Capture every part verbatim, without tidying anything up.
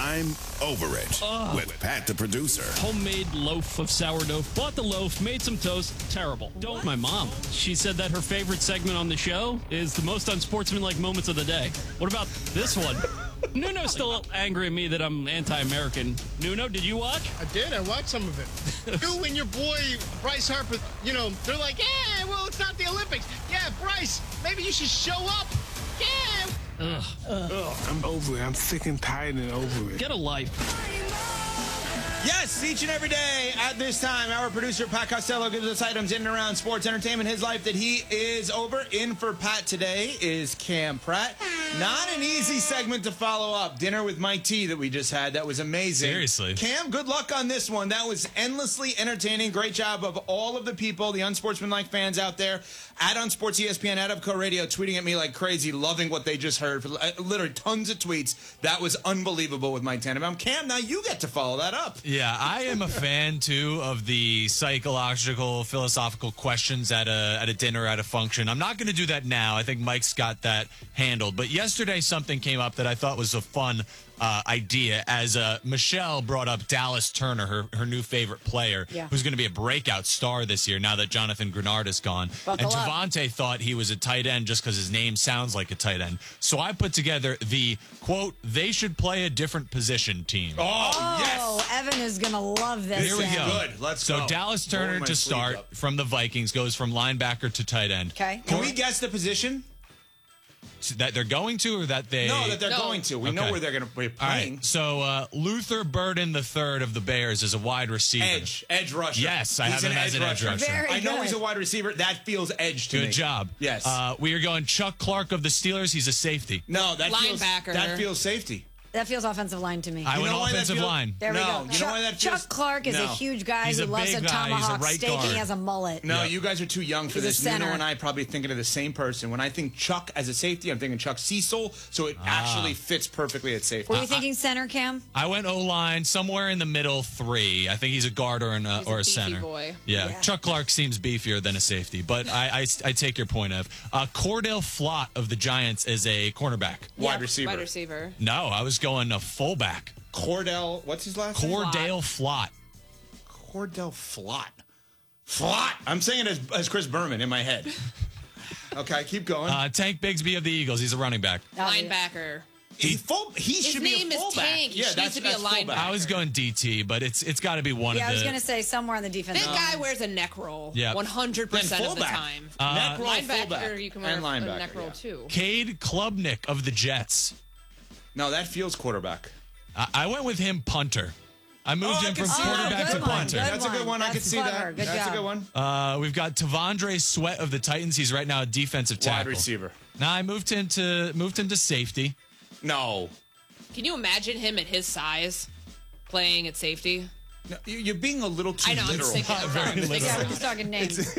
I'm over it Ugh. with Pat, the producer. Homemade loaf of sourdough. Bought the loaf, made some toast. Terrible. Don't. My mom. She said that her favorite segment on the show is the most unsportsmanlike moments of the day. What about this one? Nuno's still angry at me that I'm anti-American. Nuno, did you watch? I did. I watched some of it. You and your boy, Bryce Harper, you know, they're like, yeah, well, it's not the Olympics. Yeah, Bryce, maybe you should show up. Yeah. Ugh. Ugh. I'm over it. I'm sick and tired and over it. Get a life. Yes, each and every day at this time, our producer, Pat Costello, gives us items in and around sports, entertainment, his life that he is over. In for Pat today is Cam Pratt. Not an easy segment to follow up. Dinner with Mike T that we just had. That was amazing. Seriously. Cam, good luck on this one. That was endlessly entertaining. Great job of all of the people, the unsportsmanlike fans out there at Unsports E S P N, at Upco Radio, tweeting at me like crazy, loving what they just heard. Literally tons of tweets. That was unbelievable with Mike Tannenbaum. Cam, now you get to follow that up. Yeah, I am a fan, too, of the psychological, philosophical questions at a at a dinner, at a function. I'm not going to do that now. I think Mike's got that handled. But yesterday, something came up that I thought was a fun uh, idea as uh, Michelle brought up Dallas Turner, her, her new favorite player, Yeah. who's going to be a breakout star this year now that Jonathan Grenard is gone. Buckle and up. Javante thought he was a tight end just because his name sounds like a tight end. So I put together the, quote, they should play a different position team. Oh, Oh, yes. Evan is going to love this. Here we Sam. go. Good. Let's so go. Dallas Rolling Turner my to sleeves start up. from the Vikings goes from linebacker to tight end. Okay. Can we guess the position? That they're going to, or that they? No, that they're No. going to. We know Okay. where they're going to be All playing. right. So uh, Luther Burden the third of the Bears is a wide receiver. Edge, edge rusher. Yes, I He's have him as an edge rusher. Very I know good. he's a wide receiver. That feels edge to me. Good job. Yes. Uh, we are going Chuck Clark of the Steelers. He's a safety. no, that feels Linebacker. that feels safety. That feels offensive line to me. I You went know why that offensive feels- line. there we No, go. you know Chuck, why that Chuck feels- Clark is No. a huge guy He's who a loves big a guy. He's a tomahawk right steak and guard. he has a mullet. No, Yeah. you guys are too young for He's a this. Nuno center. and I probably thinking of the same person. When I think Chuck as a safety, I'm thinking Chuck Cecil, so it actually fits perfectly at safety. Were you thinking center, Cam? I went O line somewhere in the middle three. I think he's a guard or, an, uh, He's a or a beefy center. boy. Yeah. Yeah. Chuck Clark seems beefier than a safety, but I, I, I take your point of uh, Cordell Flott of the Giants is a cornerback. Wide Yeah. receiver. Wide receiver. No, I was going a fullback. Cordell, what's his last name? Cordell Flott. Cordell Flott. Flott. I'm saying it as, as Chris Berman in my head. Okay, keep going. Uh, Tank Bigsby of the Eagles. He's a running back. Oh, yeah. Linebacker. he full, he His should name be a is fullback. Tank. He yeah, needs that's, to be a that's fullback. I was going D T, but it's it's got to be one Yeah, I of was the. going to say somewhere on the defense. That guy wears a neck roll. Yeah. one hundred percent Then of the fullback. time. Uh, Neck roll, Linebacker, fullback. you can wear and a linebacker, neck roll yeah. too. Cade Klubnik of the Jets. No, that feels quarterback. I, I went with him punter. I moved Oh, I him can from see that. quarterback Good to one, punter. good That's a good one. I That's could see clever. that. Good That's job. a good one. Uh, we've got Tavondre Sweat of the Titans. He's right now a defensive tackle. Wide receiver. Now I moved him to moved him to safety. No. Can you imagine him at his size playing at safety? No, you- you're being a little too I know. I'm literal. just thinking. Very I'm, thinking Yeah, we're about- just talking names.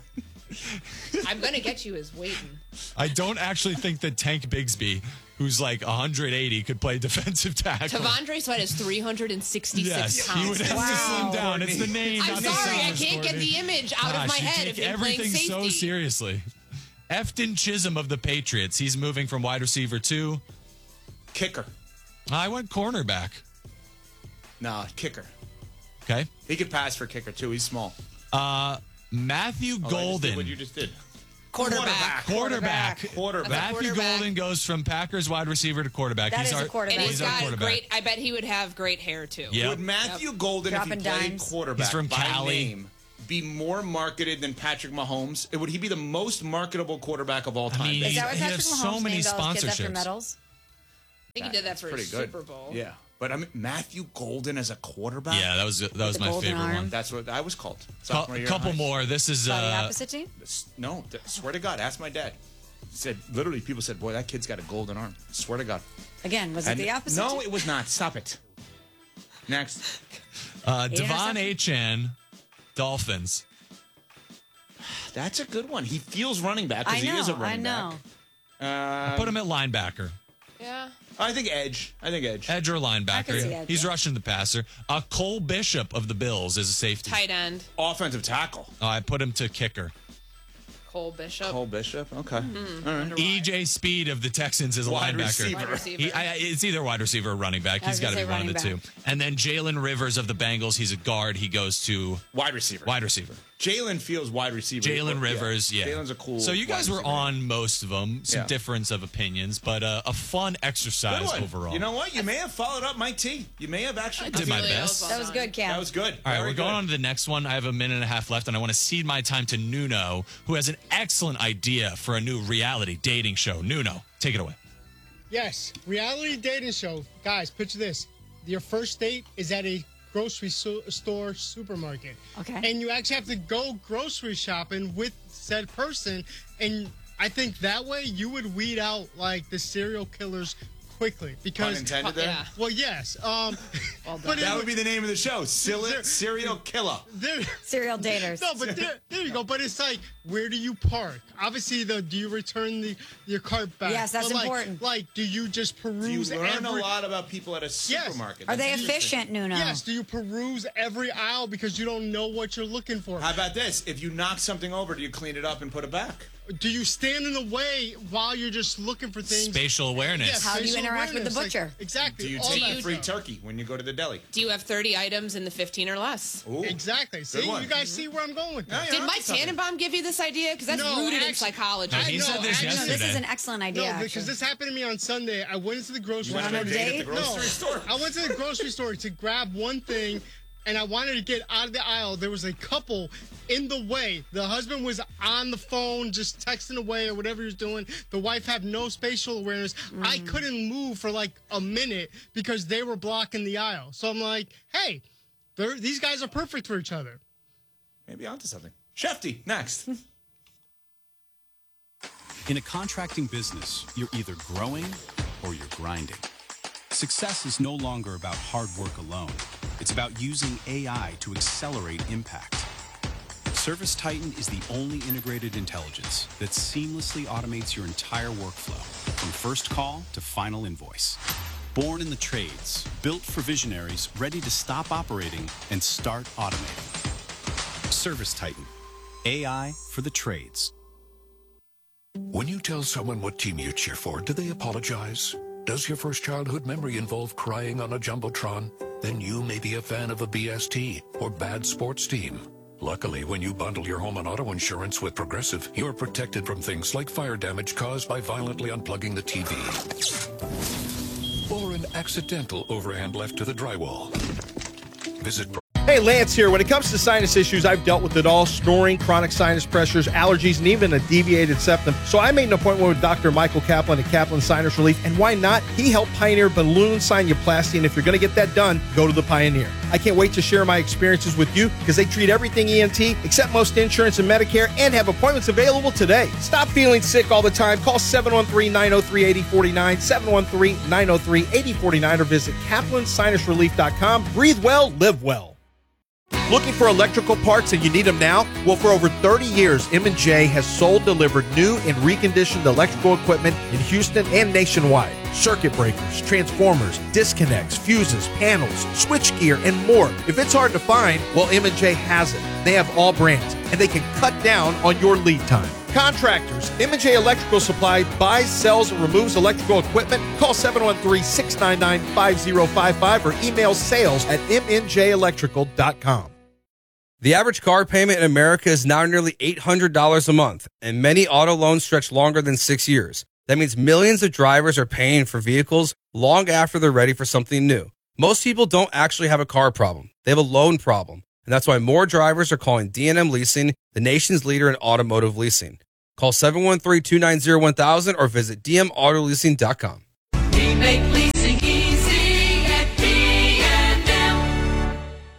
I'm gonna get you his weighting. I don't actually think that Tank Bigsby, who's like one hundred eighty, could play defensive tackle. Tavondre Sweat is three hundred sixty-six Yes, pounds. he would have Wow. to slim down. It's the name. I'm not the sorry, I size, can't get Courtney. the image out Gosh, of my you head take of him playing everything safety. so seriously. Efton Chisholm of the Patriots. He's moving from wide receiver to. Kicker. I went cornerback. No, kicker. Okay. He could pass for kicker too. He's small. Uh, Matthew Oh, I just did Golden. what you just did. Quarterback. Quarterback. Quarterback. Matthew Quarterback. Golden goes from Packers wide receiver to quarterback. That he's is a our, quarterback. And He's he's our got quarterback. great. I bet he would have great hair too. Yeah. Would Matthew Golden, Dropping if he played dimes. quarterback He's from by Cali. name, be more marketed than Patrick Mahomes? Would he be the most marketable quarterback of all time? mean, Is that what He Patrick has Mahomes so many named all his kids after sponsorships. medals? I think he did that for pretty his good. Super Bowl. Yeah, but I mean Matthew Golden as a quarterback. Yeah, that was that was the my golden favorite arm. one. That's what I was called. A Sophomore year in couple high more. This is By the uh, opposite team? school. No, th- swear to God, ask my dad. He said literally, people said, "Boy, that kid's got a golden arm." Swear to God. Again, was it And- the opposite No, team? it was not. Stop it. Next, uh, Eight Devon interceptions. Achan, Dolphins. that's a good one. He feels running back because I he know, is a I running know. back. Put him at linebacker. Yeah. I think edge. I think edge. Edge or I can linebacker. see edge, He's yeah. rushing the passer. Uh, Cole Bishop of the Bills is a safety. Tight end. Offensive tackle. Uh, I put him to kicker. Cole Bishop. Cole Bishop. Okay. Mm-hmm. All right. E J Speed of the Texans is a Wide linebacker. receiver. Wide receiver. He, I, it's either wide receiver or running back. I was He's got to gonna be say one of the running two. And then Jalen Rivers of the Bengals. He's a guard. He goes to Wide receiver. wide receiver. Jalen feels wide receiver. Jalen Rivers, yeah. Jalen's a cool. So you guys wide were receiver. on most of them. Some Yeah. difference of opinions, but uh, a fun Good exercise one. overall. You know what? You may have followed up Mike T. You may have actually. I did my Really, that best. well That was done. good, Cam. That was good. All right, Very we're going good. on to the next one. I have a minute and a half left, and I want to cede my time to Nuno, who has an excellent idea for a new reality dating show. Nuno, take it away. Yes, reality dating show. Guys, picture this. Your first date is at a grocery so- store supermarket. Okay. And you actually have to go grocery shopping with said person. And I think that way you would weed out, like, the serial killers quickly. Pun Because, intended there. Yeah. well, yes. Um, but That it- would be the name of the show. Silly serial killer. there, Serial daters. No, but there, there you go. But it's like, where do you park? Obviously, the do you return the your cart back? Yes, that's But like, important. Like, do you just Do you peruse learn every? a lot about people at a supermarket? Are they That's interesting. efficient, Nuno? Yes. Do you peruse every aisle because you don't know what you're looking for? How about this? If you knock something over, do you clean it up and put it back? Do you stand in the way while you're just looking for things? Spatial awareness. Yes, How do you spatial interact with the awareness, like, butcher? exactly. Do you all take that the free stuff. turkey when you go to the deli? Do you have thirty items in the fifteen or less? Ooh. Exactly. See, one. you guys see where I'm going with Yeah, that. yeah. Did onto Mike something. Tannenbaum give you this idea? Because that's No, rooted in actually- psychology. No, he I said know, this actually- No, yesterday. this is an excellent idea. No, actually. because this happened to me on Sunday. I went into the grocery Went store. on a date at the date? grocery No, store. I went to the grocery store to grab one thing, and I wanted to get out of the aisle. There was a couple in the way. The husband was on the phone, just texting away or whatever he was doing. The wife had no spatial awareness. I couldn't move for like a minute because they were blocking the aisle. So I'm like, hey, they're- these guys are perfect for each other. Maybe onto something. Shefty, next. In a contracting business, you're either growing or you're grinding. Success is no longer about hard work alone. It's about using A I to accelerate impact. ServiceTitan is the only integrated intelligence that seamlessly automates your entire workflow, from first call to final invoice. Born in the trades, built for visionaries ready to stop operating and start automating. ServiceTitan, A I for the trades. When you tell someone what team you cheer for, do they apologize? Does your first childhood memory involve crying on a Jumbotron? Then you may be a fan of a B S T or bad sports team. Luckily, when you bundle your home and auto insurance with Progressive, you're protected from things like fire damage caused by violently unplugging the T V. Or an accidental overhand left to the drywall. Visit Hey, Lance here. When it comes to sinus issues, I've dealt with it all. Snoring, chronic sinus pressures, allergies, and even a deviated septum. So I made an appointment with Doctor Michael Kaplan at Kaplan Sinus Relief. And why not? He helped pioneer balloon sinuplasty. And if you're going to get that done, go to the Pioneer. I can't wait to share my experiences with you because they treat everything E N T, accept most insurance and Medicare, and have appointments available today. Stop feeling sick all the time. Call seven one three, nine oh three, eight oh four nine, seven one three, nine oh three, eight oh four nine, or visit kaplan sinus relief dot com. Breathe well, live well. Looking for electrical parts and you need them now? Well, for over thirty years, M and J has sold, delivered new and reconditioned electrical equipment in Houston and nationwide. Circuit breakers, transformers, disconnects, fuses, panels, switchgear, and more. If it's hard to find, well, M and J has it. They have all brands, and they can cut down on your lead time. Contractors, M and J Electrical Supply buys, sells, and removes electrical equipment. Call seven one three, six nine nine, five oh five five or email sales at m n j electrical dot com. The average car payment in America is now nearly eight hundred dollars a month, and many auto loans stretch longer than six years. That means millions of drivers are paying for vehicles long after they're ready for something new. Most people don't actually have a car problem. They have a loan problem, and that's why more drivers are calling D and M Leasing the nation's leader in automotive leasing. Call seven one three, two nine zero, one thousand or visit d m auto leasing dot com. We make leasing easy at D and M.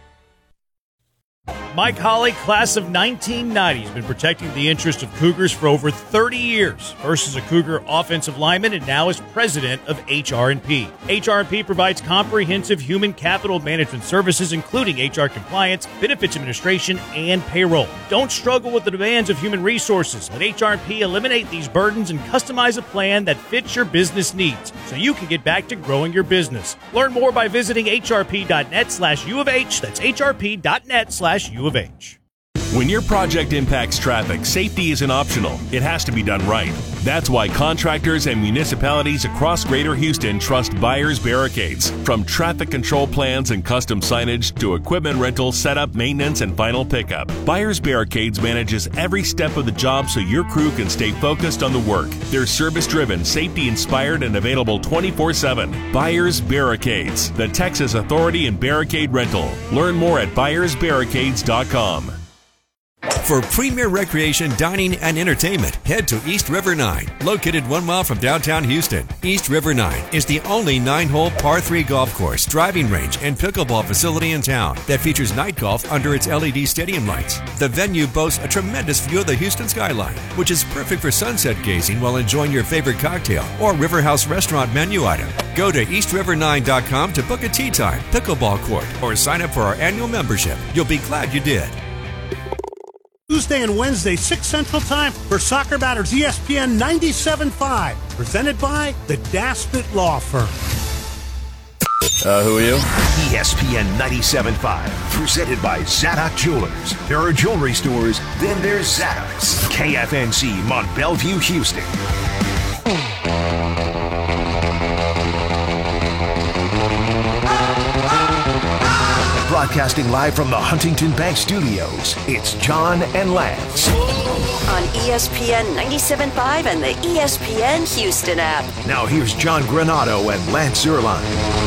Mike Holly, class of nineteen ninety, has been protecting the interest of Cougars for over thirty years. First as a Cougar offensive lineman and now as president of H R and P. H R and P provides comprehensive human capital management services, including H R compliance, benefits administration, and payroll. Don't struggle with the demands of human resources. Let H R and P eliminate these burdens and customize a plan that fits your business needs so you can get back to growing your business. Learn more by visiting hrp.net slash U of H. That's hrp.net slash U of H. When your project impacts traffic, safety isn't optional. It has to be done right. That's why contractors and municipalities across Greater Houston trust Buyers Barricades. From traffic control plans and custom signage to equipment rental, setup, maintenance, and final pickup, Buyers Barricades manages every step of the job so your crew can stay focused on the work. They're service-driven, safety-inspired, and available twenty-four seven. Buyers Barricades, the Texas Authority in Barricade Rental. Learn more at buyers barricades dot com. For premier recreation, dining, and entertainment, head to East River nine, located one mile from downtown Houston. East River nine is the only nine-hole par three golf course, driving range, and pickleball facility in town that features night golf under its L E D stadium lights. The venue boasts a tremendous view of the Houston skyline, which is perfect for sunset gazing while enjoying your favorite cocktail or River House restaurant menu item. Go to east river nine dot com to book a tee time, pickleball court, or sign up for our annual membership. You'll be glad you did. Tuesday and Wednesday, six Central Time for Soccer Matters E S P N ninety-seven point five. Presented by the Daspit Law Firm. Uh, who are you? E S P N ninety-seven point five. Presented by Zadok Jewelers. There are jewelry stores, then there's Zadok's. K F N C, Mont Bellevue, Houston. Broadcasting live from the Huntington Bank Studios, it's John and Lance. On E S P N ninety-seven point five and the E S P N Houston app. Now here's John Granato and Lance Zerline.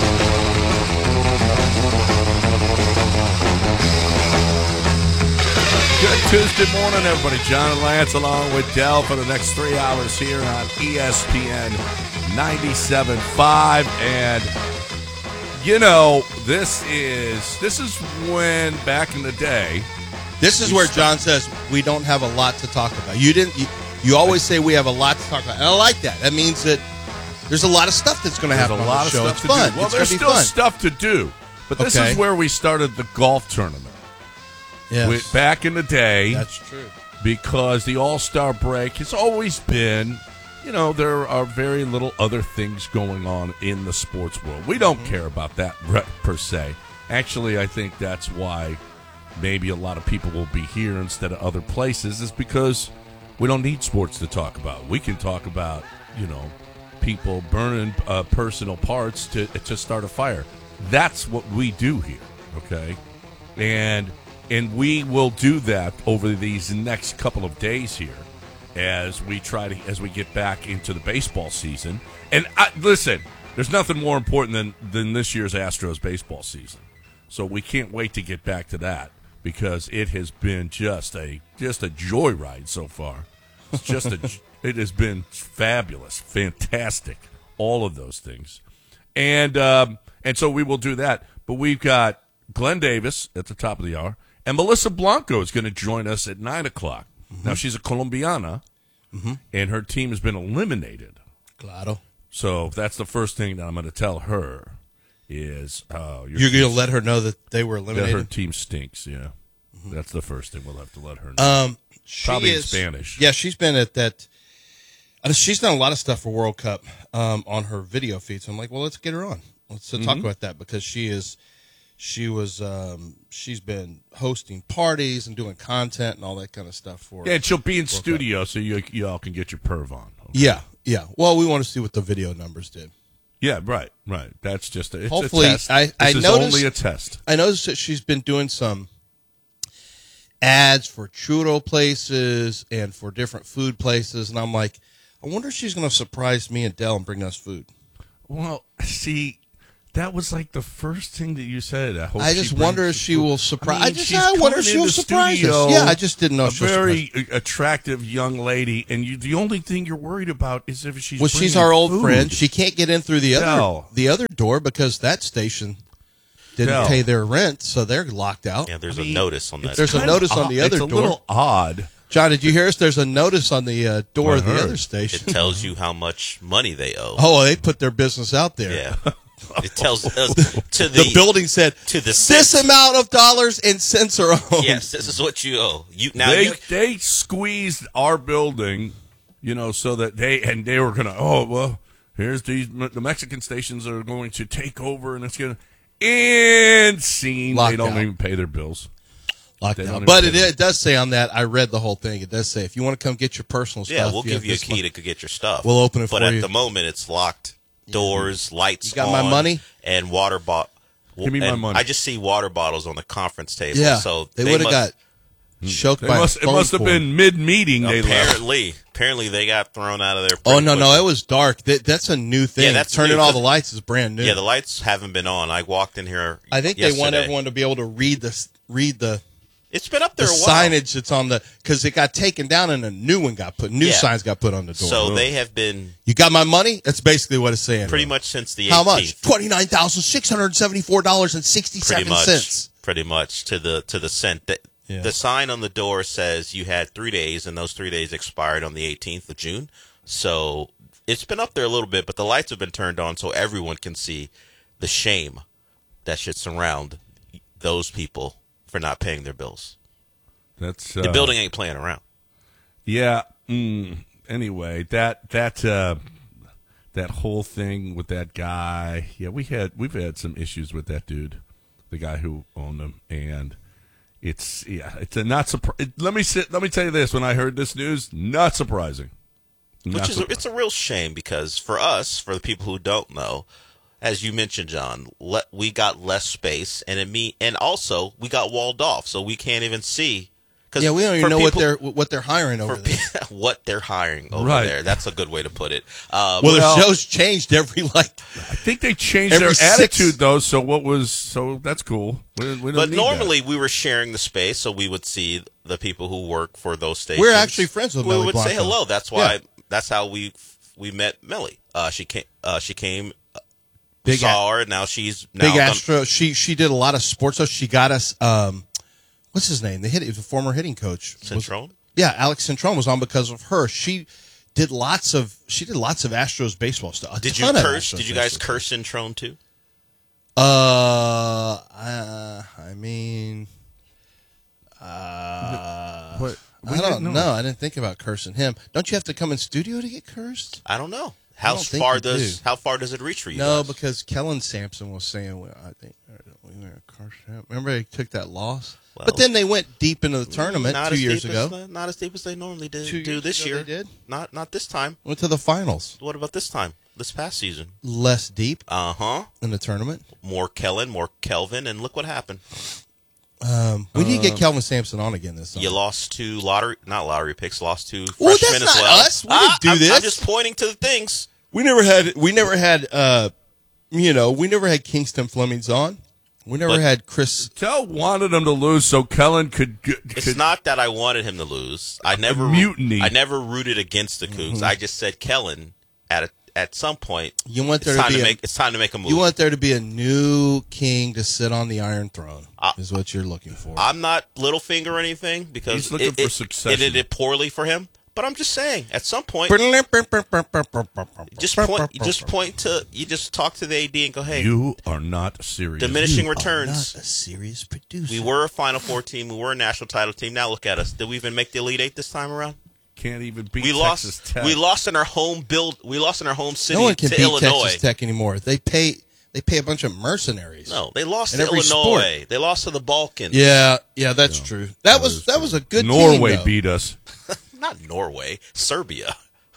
Good Tuesday morning, everybody. John and Lance along with Dell for the next three hours here on E S P N ninety-seven point five. And you know, this is this is when back in the day. This is where John says we don't have a lot to talk about. You didn't. You, you always say we have a lot to talk about, and I like that. That means that there's a lot of stuff that's going to happen. There's a on lot the of show. stuff It's to fun. do. Well, it's there's gonna be still fun. stuff to do, but this Okay. is where we started the golf tournament. Yes. We- back in the day. That's true. Because the All-Star break has always been, you know, there are very little other things going on in the sports world. We don't care about that re- per se. Actually, I think that's why maybe a lot of people will be here instead of other places, is because we don't need sports to talk about. We can talk about, you know, people burning uh, personal parts to to start a fire. That's what we do here, okay? And and we will do that over these next couple of days here as we try to as we get back into the baseball season. And I, listen, there's nothing more important than than this year's Astros baseball season. So we can't wait to get back to that because it has been just a just a joyride so far. It's just a it has been fabulous, fantastic, all of those things. And um, and so we will do that. But we've got Glenn Davis at the top of the hour. And Melissa Blanco is going to join us at nine o'clock. Mm-hmm. Now, she's a Colombiana, mm-hmm. and her team has been eliminated. Claro. So that's the first thing that I'm going to tell her is... Uh, You're going to let her know that they were eliminated? That her team stinks, yeah. Mm-hmm. That's the first thing we'll have to let her know. Um, Probably is, in Spanish. Yeah, she's been at that... Uh, she's done a lot of stuff for World Cup um, on her video feed. So I'm like, well, let's get her on. Let's uh, talk Mm-hmm. about that because she is... She was, um, she's been hosting parties and doing content and all that kind of stuff for. Yeah, and she'll be in World studio Cup. so you y'all can get your perv on. Okay? Yeah, yeah. Well, we want to see what the video numbers did. Yeah, right, right. That's just a, it's Hopefully, a test. I, this I is noticed, only a test. I noticed that she's been doing some ads for churro places and for different food places, and I'm like, I wonder if she's going to surprise me and Dell and bring us food. Well, see. That was like the first thing that you said. I, hope I she just wonder if brings she will surprise. I, mean, I just she's I wonder coming if she'll in the surprise studio, us. Yeah, I just didn't know. A if she'll very surprise. attractive young lady, and you, the only thing you're worried about is if she's. Well, she's bringing our old food. friend. She can't get in through the other Dell. the other door because that station didn't Dell. pay their rent, so they're locked out. Yeah, there's I a mean, notice on that. There's a door. notice on the It's other a door. little odd. John, did you hear us? There's a notice on the uh, door I of the heard. other station. It tells you how much money they owe. Oh, they put their business out there. Yeah. It tells us to the, The building said to the this cents. amount of dollars and cents are owed. Yes, this is what you owe. You now They you, they squeezed our building, you know, so that they and they were gonna. Oh well, here's these the Mexican stations are going to take over, and it's gonna and scene. They don't Lockdown. even pay their bills. They don't lockdown. even But pay it, them. it does say on that, I read the whole thing. It does say if you want to come get your personal stuff. Yeah, we'll you have give you a this key month. to get your stuff. We'll open it but for at you. the moment, it's locked. Doors, lights. You got my on, money? and water bottle. Give me my money. I just see water bottles on the conference table. Yeah, so they would have must- got choked They by must, a it phone must have cord. been mid-meeting they left. Apparently, apparently they got thrown out of there. Oh pretty no, no, quickly. it was dark. That, that's a new thing. Yeah, that's turning new, all 'cause- the lights is brand new. Yeah, the lights haven't been on. I walked in here. I think they want yesterday. everyone to be able to read the read the. It's been up the there a while. signage that's on the because it got taken down and a new one got put. New Yeah. signs got put on the door. So they have been You got my money? That's basically what it's saying. pretty much since the How eighteenth. much? Twenty nine thousand six hundred seventy four dollars and sixty Pretty seven much. cents. Pretty much to the to the cent. The, Yeah. the sign on the door says you had three days, and those three days expired on the eighteenth of June. So it's been up there a little bit, but the lights have been turned on so everyone can see the shame that should surround those people for not paying their bills. That's The uh, building ain't playing around. Yeah. Mm, anyway, that that uh, that whole thing with that guy. Yeah, we had we've had some issues with that dude, the guy who owned them, and it's yeah, it's a not surprising. Let me sit. Let me tell you this: when I heard this news, not surprising. Not Which is a, surprising. it's a real shame because for us, for the people who don't know, as you mentioned, John, le- we got less space, and it me and also we got walled off, so we can't even see. 'Cause Yeah, we don't even for know what people- they're what they're hiring over for there. pe- what they're hiring over Right. there. That's a good way to put it. Uh, Well, the show's changed every like. I think they changed every their six- attitude though. So what was so that's cool. We, we don't but need normally we were sharing the space, so we would see the people who work for those stations. We're actually friends with We Melly would say Blanco. hello. That's why. Yeah. That's how we we met Melly. Uh, she came. Uh, she came. Uh, Big saw her. Now she's now Big gonna- Astro. She she did a lot of sports stuff. She got us. Um, what's his name? The hit. He was a former hitting coach. Was- Centrone? Yeah, Alex Centrone was on because of her. She did lots of. She did lots of Astros baseball stuff. A Did you ton of curse? Astros Did you guys baseball. curse in Trone too? Uh, uh, I mean, uh, What? We I don't didn't know. know. I didn't think about cursing him. Don't you have to come in studio to get cursed? I don't know. I How don't think far you does do. how far does it reach for you? No, guys? because Kellen Sampson was saying, well, I think we were going to curse him. Remember they took that loss? Well, but then they went deep into the tournament Not two as years deep ago. As, not as deep as they normally did, Two do years this ago year. they did? Not not this time. Went to the finals. What about this time? This past season? Less deep Uh huh. in the tournament. More Kellen, more Kelvin, and look what happened. Um, we need to get Uh, Kelvin Sampson on again this summer. You lost to lottery, not lottery picks. Lost to Well, freshmen that's as not well. us. We Ah, didn't do I'm, this. I'm just pointing to the things. We never had. We never had. Uh, you know, we never had Kingston Flemings on. We never But- had Chris. Tell wanted them to lose so Kellen could. could It's not that I wanted him to lose. I never mutiny. I never rooted against the Cougs. Mhm. I just said Kellen at a, at some point. You want there it's to time be to a- make it's time to make a move. You want there to be a new king to sit on the Iron Throne. Uh, is what you're looking for. I'm not Littlefinger or anything because He's looking it, for it, succession. It did poorly for him. But I'm just saying, at some point, just point. You just point to. You just talk to the A D and go, "Hey, You are not serious. diminishing You are returns. not a serious producer. We were a Final Four team. We were a national title team. Now look at us. Did we even make the Elite Eight this time around? Can't even beat We Texas lost. Tech. We lost in our home build. We lost in our home city no one can to beat Illinois. Texas Tech anymore. They pay. They pay a bunch of mercenaries. No, they lost in to every Illinois. sport. They lost to the Balkans. Yeah, yeah, that's true. That was that was a good Norway team, though. beat us. Not Norway. Serbia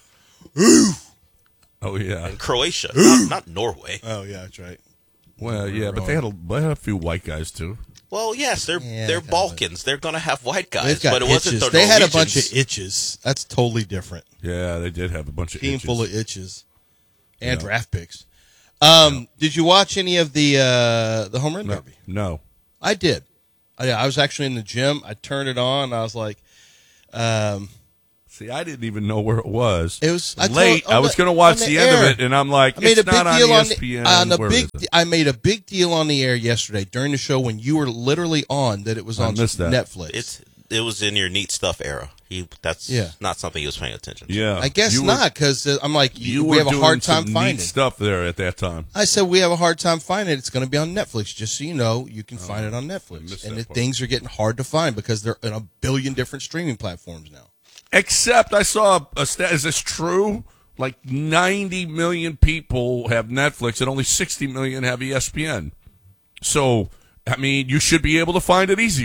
Oh yeah. and Croatia. not, not Norway. Oh yeah, that's right. Well, yeah, but they had a, they had a few white guys too. Well, yes, they're Yeah, they're kinda. Balkans. They're going to have white guys, They've got but it wasn't itches. the They had a bunch Norwegians. of itches. That's totally different. Yeah, they did have a bunch of Team itches. full of itches and Yeah. draft picks. Um, Did you watch any of the uh, the home run no, derby? no. I did. I, I was actually in the gym. I turned it on. And I was like, um, See, I didn't even know where it was. It was I told- late. on I was the- going to watch on the, the end air. of it, and I'm like, I made it's a big not on deal E on S the, P N. on the Where big. is it? I made a big deal on the air yesterday during the show when you were literally on that it was I on missed that. Netflix. It's it was in your neat stuff era. He that's Yeah. not something he was paying attention to. Yeah, I guess you were- not because I'm like You we were have a doing hard some time finding. neat stuff there at that time. I said we have a hard time finding it. It's going to be on Netflix. Just so you know, you can find it on Netflix. missed And that the part. things are getting hard to find because they're in a billion different streaming platforms now. Except I saw a stat. Is this true? Like ninety million people have Netflix, and only sixty million have E S P N. So, I mean, you should be able to find it easier.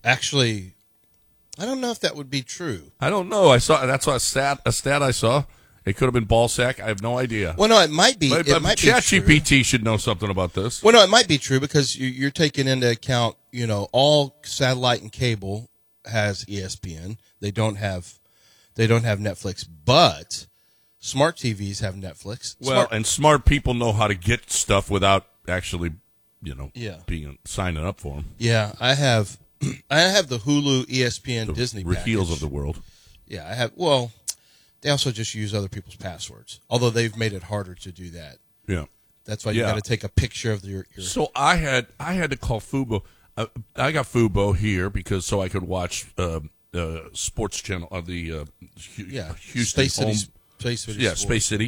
Actually, I don't know if that would be true. I don't know. I saw that's a stat. A stat I saw. It could have been ball sack. I have no idea. Well, no, it might be. But, it but might be true. ChatGPT should know something about this. Well, no, it might be true because you, you're taking into account, you know, all satellite and cable has E S P N. They don't have, they don't have Netflix, but smart T Vs have Netflix. Well, Smart- and smart people know how to get stuff without actually, you know, Yeah. being signing up for them. yeah, I have, I have the Hulu, E S P N, The Disney Reheels package. of the world. Yeah, I have. Well, they also just use other people's passwords, although they've made it harder to do that. Yeah. That's why you Yeah. got to take a picture of your. your So I had I had to call Fubo. Uh, I got Fubo here because so I could watch uh, uh, Sports Channel of the uh, Hu- Yeah, Houston Space City- home- Space City yeah Sports. Space City.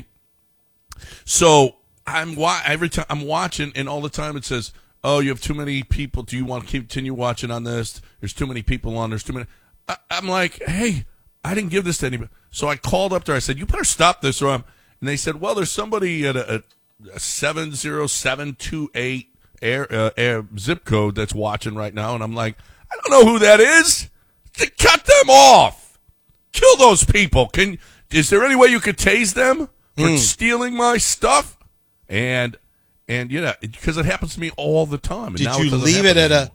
So I'm wa- every time I'm watching, and all the time it says, "Oh, you have too many people. Do you want to continue watching on this? There's too many people on. There's too many." I, I'm like, "Hey, I didn't give this to anybody." So I called up there. I said, "You better stop this," or I'm. And they said, "Well, there's somebody at a, a seven zero seven two eight air, uh, air zip code that's watching right now." And I'm like, "I don't know who that is. Cut them off. Kill those people. Can is there any way you could tase them for Hmm. stealing my stuff?" And and you know, because it happens to me all the time. And Did now you doesn't leave it happen at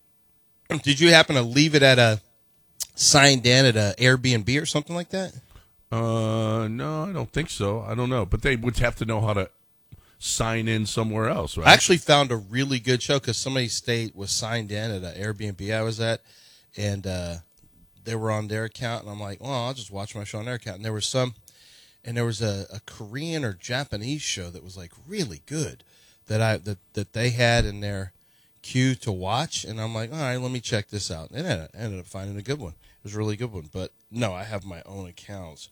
a? Did you happen to leave it at a signed in at a Airbnb or something like that? Uh, no, I don't think so. I don't know, but they would have to know how to sign in somewhere else, right? I actually found a really good show because somebody stayed was signed in at an Airbnb I was at, and uh, they were on their account, and I'm like, well, I'll just watch my show on their account. And there was some, and there was a, a Korean or Japanese show that was like really good that I that that they had in their queue to watch, and I'm like, all right, let me check this out. And I ended up finding a good one. It was a really good one, but no, I have my own accounts.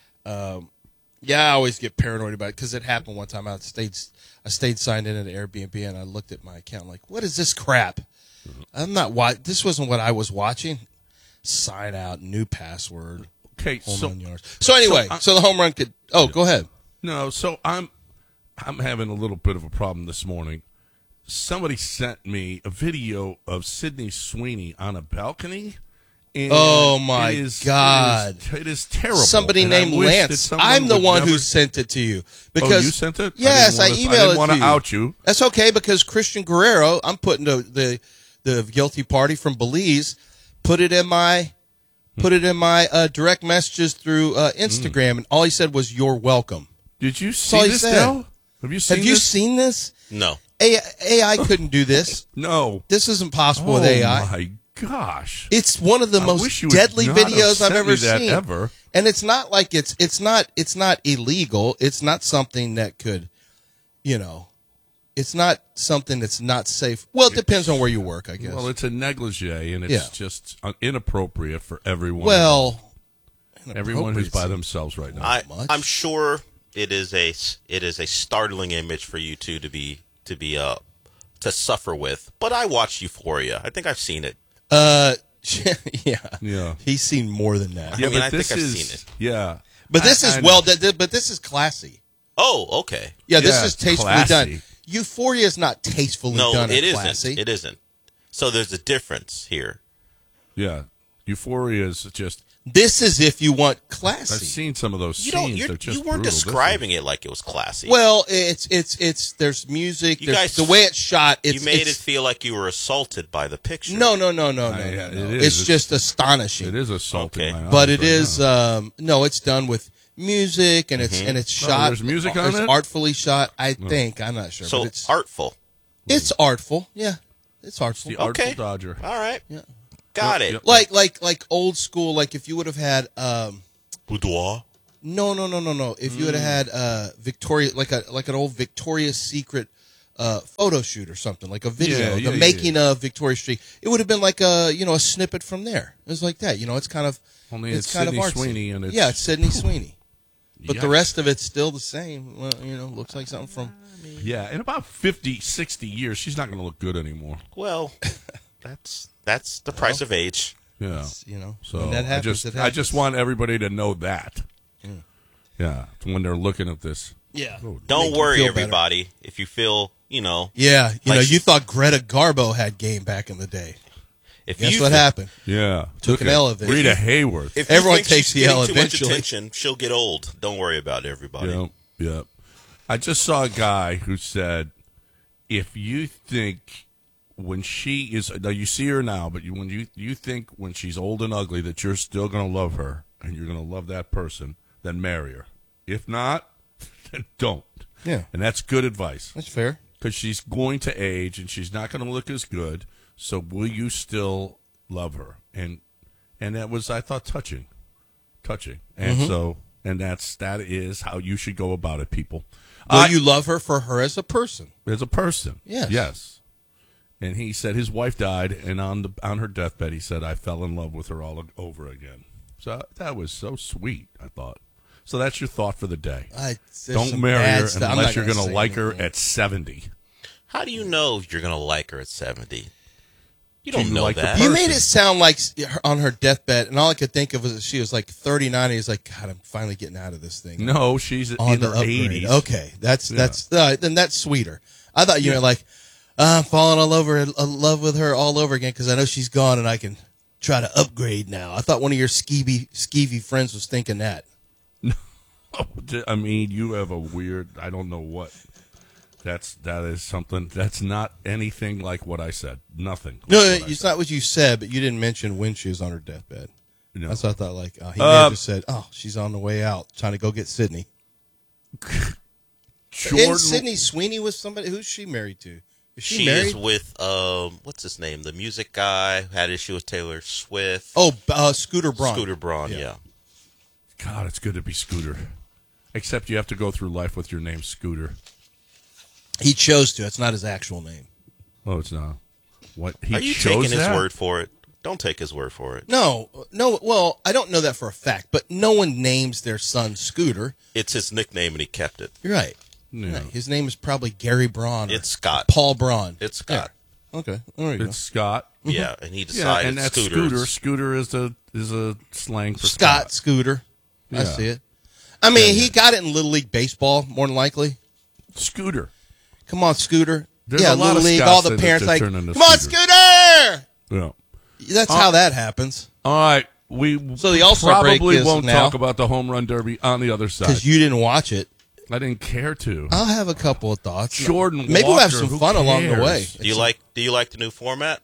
Um, yeah, I always get paranoid about it because it happened one time. I stayed, I stayed signed in at an Airbnb, and I looked at my account like, what is this crap? I'm not wa- This wasn't what I was watching. Sign out, new password. Okay, home so run yards. So anyway, so so, I- the home run could. Oh, go ahead. No, so I'm I'm having a little bit of a problem this morning. Somebody sent me a video of Sydney Sweeney on a balcony. And Oh my it is- God! It is, it is terrible. Somebody And I named wish that Lance. someone I'm the would one never- who sent it to you Oh, because you sent it? Yes, I, I didn't wanna- I emailed didn't it wanna to you. out you. That's okay because Christian Guerrero, I'm putting the, the the guilty party from Belize, put it in my put it in my uh, direct messages through uh, Instagram, and all he said was "You're welcome." Did you That's see all he this, said. Del? Have you seen Have you this? seen this? No. A- AI couldn't do this. No, this isn't possible Oh with A I. my gosh! It's one of the I most wish you would deadly not have videos I've sent ever me that seen. ever. And it's not like it's it's not it's not illegal. It's not something that could, you know, it's not something that's not safe. Well, it depends on where you work, I guess. Well, it's a negligee, and it's Yeah. just uh, inappropriate for everyone. Well, everyone who's by inappropriate. themselves right now. I, I'm sure it is a it is a startling image for you two to be to be uh to suffer with. But I watched Euphoria. I think I've seen it. Uh, yeah, yeah. He's seen more than that. Yeah, I mean, but I think this I've is seen it. yeah. But this I- is I well. know. th- th- but this is classy. Oh, okay. Yeah, this Yeah, is tastefully classy. done. Euphoria is not tastefully No, done. it or isn't. classy. It isn't. So there's a difference here. Yeah, Euphoria is just. This is if you want I've classy. seen some of those You don't. scenes. You're, They're just you weren't brutal. This describing it like it was classy. Well, it's it's it's there's music. You There's, guys- the way it's shot. It's, you made it's, it feel like you were assaulted by the picture. No, no, no, no, no, I- no, yeah, no. it is. It's It's- just astonishing. It is assaulting Okay. my eyes but it right is now. um, no. It's done with music and it's and it's Oh, shot. there's music on it's it? artfully shot. I think I'm not sure. So but it's artful. it's artful. Yeah, it's artful. the Artful Okay. Dodger. All right. Yeah. Got Yep, it. yep. Like like like old school. Like if you would have had um, Boudoir. no no no no no. If you would have had uh Victoria like a like an old Victoria's Secret. Uh, photo shoot or something like a video, Yeah, yeah, the yeah, making of Victoria Street. It would have been like a you know a snippet from there. It was like that. You know, it's kind of Only it's, it's kind Sydney of artsy. Sweeney and it's- yeah, it's Sydney Sweeney. But the Yikes. rest of it's still the same. Well, you know, looks like something from. Yeah, in about fifty, sixty years, she's not going to look good anymore. Well, that's that's the price of age. Yeah. You know, So when that happens, I just it I just happens. want everybody to know that. Yeah, when they're looking at this. Yeah. Oh, Don't Make you worry, feel better. everybody. If you feel, you know, Yeah, you Like know, she- you thought Greta Garbo had game back in the day. If Guess you what thi- happened? Yeah. Took an at L eventually. Rita Hayworth. If you Everyone think takes she's the getting L too eventually. much attention, she'll get old. Don't worry about it, everybody. Yep, yep. I just saw a guy who said, if you think when she is, now you see her now, but you, when you, you think when she's old and ugly that you're still going to love her and you're going to love that person, then marry her. If not, then don't. Yeah. And that's good advice. That's fair. Because she's going to age and she's not going to look as good. So will you still love her? And and that was, I thought, touching, touching. And Mhm. so, and that's that is how you should go about it, people. Will I- you love her for her as a person? as a person, Yes. yes. And he said his wife died, and on the on her deathbed, he said, "I fell in love with her all over again." So that was so sweet. I thought. So that's your thought for the day. I- there's Don't some marry bad her stuff. I'm unless not you're gonna going to say like her anything. at seventy. How do you know if you're going to like her at seventy? You don't Do you know like the that. You made it sound like s- her- on her deathbed, and all I could think of was that she was like thirty-nine. And he's like, God, I'm finally getting out of this thing. No, she's on in the her upgrade. eighties. Okay, that's Yeah. that's uh, then that's sweeter. I thought you Yeah. were like, uh, I'm falling all over in love with her all over again because I know she's gone and I can try to upgrade now. I thought one of your skeevy skeevy friends was thinking that. I mean, you have a weird. I don't know what. That's that is something. That's not anything like what I said. Nothing. No, like what I it's said. not what you said, but you didn't mention when she was on her deathbed. No. That's what I thought. Like uh, he may Uh, have just said, "Oh, she's on the way out, trying to go get Sydney." Jordan- Isn't Sydney Sweeney with somebody? Who's she married to? Is she, She married? is with um, what's his name? The music guy who had issue with Taylor Swift. Oh, uh, Scooter Braun. Scooter Braun. Yeah. Yeah. God, it's good to be Scooter. Except you have to go through life with your name Scooter. He chose to. It's not his actual name. Oh, it's not. What he Are you chose taking his that? word for it? Don't take his word for it. No, no. Well, I don't know that for a fact, but no one names their son Scooter. It's his nickname, and he kept it. You're right. Yeah. Right. His name is probably Gary Braun. or It's Scott. Paul Braun. It's Scott. Yeah. Okay. There you go. It's Scott. Yeah, and he Yeah, decided and that's Scooter. Scooter. Scooter is a is a slang for Scott Scott. Scooter. I Yeah. see it. I mean, Yeah, he got it in Little League Baseball, more than likely. Scooter. Come on, Scooter. There's yeah, a lot Little of League. Scots All the that parents just like, turn into come on, Scooter." Scooter. Yeah. That's Uh, how that happens. All right. We So the All-Star break probably is won't now. talk about the home run derby on the other side. Because you didn't watch it. I didn't care to. I'll have a couple of thoughts. Jordan Maybe we'll have Walker, some who fun along the cares? way. Do you like? Do you like the new format?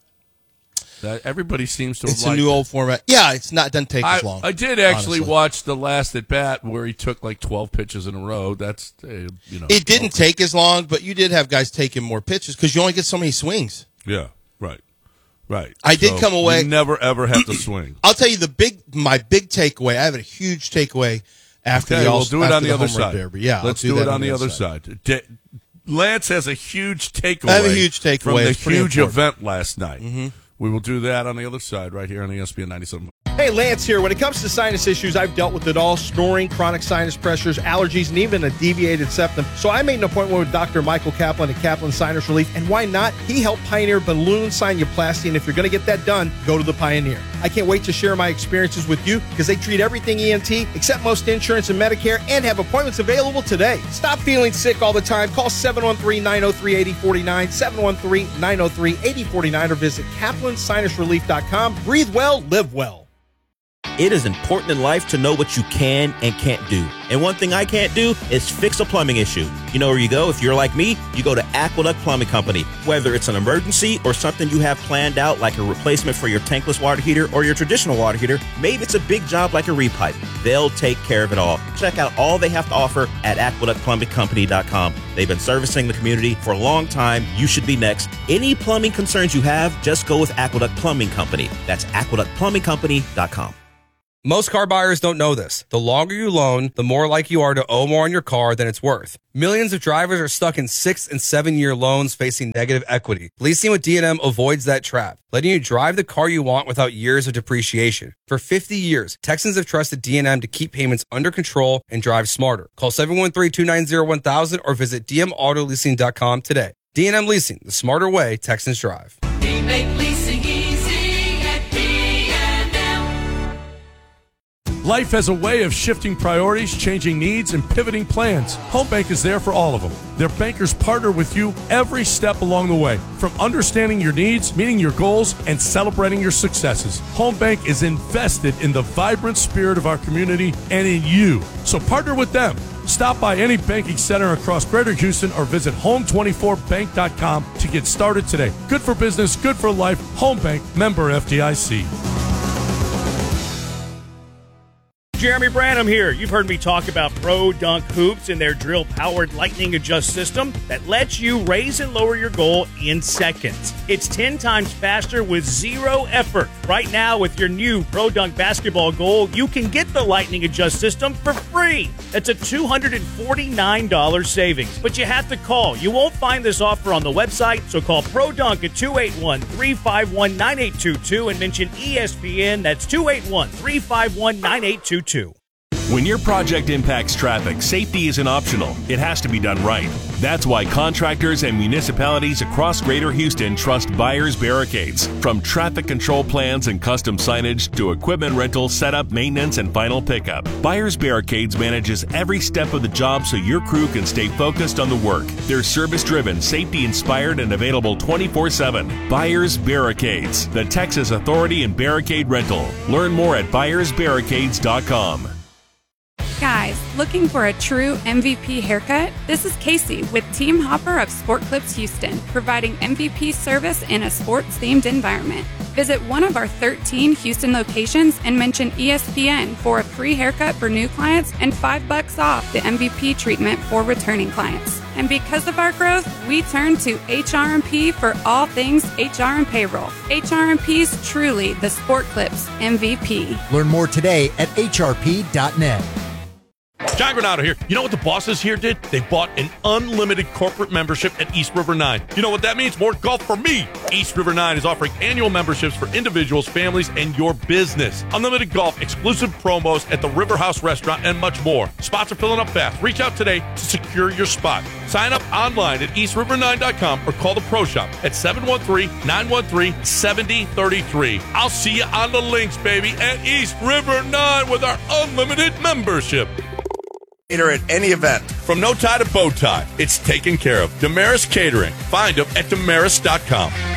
That everybody seems to. It's have a new liked old format. Yeah, it's not doesn't take I, as long. I did actually honestly. watch the last at bat where he took like twelve pitches in a row. That's uh, you know. It didn't take as long, but you did have guys taking more pitches because you only get so many swings. Yeah. Right. Right. I did So come away- You never ever have to swing. I'll tell you the big, my big takeaway. I have a huge takeaway after Okay, the we'll All- do it after on the, other home run side. derby. Yeah, I'll let's do, that it on the other side. De- Lance has a huge takeaway. I have a huge takeaway. from the It's pretty huge important. event last night. Mhm. We will do that on the other side, right here on E S P N ninety-seven. Hey, Lance here. When it comes to sinus issues, I've dealt with it all: snoring, chronic sinus pressures, allergies, and even a deviated septum. So I made an appointment with Doctor Michael Kaplan at Kaplan Sinus Relief. And why not? He helped pioneer balloon sinuplasty. And if you're going to get that done, go to the Pioneer. I can't wait to share my experiences with you because they treat everything E N T, accept most insurance and Medicare, and have appointments available today. Stop feeling sick all the time. Call seven one three, nine oh three, eight oh four nine, seven one three, nine oh three, eight oh four nine, or visit kaplan sinus relief dot com. Breathe well, live well. It is important in life to know what you can and can't do. And one thing I can't do is fix a plumbing issue. You know where you go? If you're like me, you go to Aqueduct Plumbing Company. Whether it's an emergency or something you have planned out, like a replacement for your tankless water heater or your traditional water heater, maybe it's a big job like a repipe. They'll take care of it all. Check out all they have to offer at aqueduct plumbing company dot com. They've been servicing the community for a long time. You should be next. Any plumbing concerns you have, just go with Aqueduct Plumbing Company. That's aqueduct plumbing company dot com. Most car buyers don't know this. The longer you loan, the more likely you are to owe more on your car than it's worth. Millions of drivers are stuck in six and seven year loans facing negative equity. Leasing with D and M avoids that trap, letting you drive the car you want without years of depreciation. For fifty years, Texans have trusted D and M to keep payments under control and drive smarter. Call seven one three, two nine zero, one thousand or visit d m auto leasing dot com today. D and M Leasing, the smarter way Texans drive. We make leasing easy at D and M. Life has a way of shifting priorities, changing needs, and pivoting plans. Home Bank is there for all of them. Their bankers partner with you every step along the way, from understanding your needs, meeting your goals, and celebrating your successes. Home Bank is invested in the vibrant spirit of our community and in you. So partner with them. Stop by any banking center across Greater Houston or visit home twenty-four bank dot com to get started today. Good for business, good for life. Home Bank, member F D I C. Jeremy Branham here. You've heard me talk about Pro Dunk Hoops and their drill-powered lightning adjust system that lets you raise and lower your goal in seconds. It's ten times faster with zero effort. Right now, with your new Pro Dunk basketball goal, you can get the lightning adjust system for free. That's a two hundred forty-nine dollars savings. But you have to call. You won't find this offer on the website, so call Pro Dunk at two eight one, three five one, nine eight two two and mention E S P N. That's two eight one, three five one, nine eight two two. When your project impacts traffic, safety isn't optional. It has to be done right. That's why contractors and municipalities across Greater Houston trust Buyers Barricades. From traffic control plans and custom signage to equipment rental, setup, maintenance, and final pickup, Buyers Barricades manages every step of the job so your crew can stay focused on the work. They're service-driven, safety-inspired, and available twenty-four seven. Buyers Barricades, the Texas Authority in Barricade Rental. Learn more at buyers barricades dot com. Guys, looking for a true M V P haircut? This is Casey with Team Hopper of Sport Clips Houston, providing M V P service in a sports-themed environment. Visit one of our thirteen Houston locations and mention E S P N for a free haircut for new clients and five bucks off the M V P treatment for returning clients. And because of our growth, we turn to H R and P for all things H R and payroll. H R and P's truly the Sport Clips M V P. Learn more today at H R P dot net. John Granado here. You know what the bosses here did? They bought an unlimited corporate membership at East River nine. You know what that means? More golf for me. East River nine is offering annual memberships for individuals, families, and your business. Unlimited golf, exclusive promos at the River House Restaurant, and much more. Spots are filling up fast. Reach out today to secure your spot. Sign up online at east river nine dot com or call the Pro Shop at seven one three, nine one three, seven zero three three. I'll see you on the links, baby, at East River nine with our unlimited membership. At any event. From no tie to bow tie, it's taken care of. Damaris Catering. Find them at damaris dot com.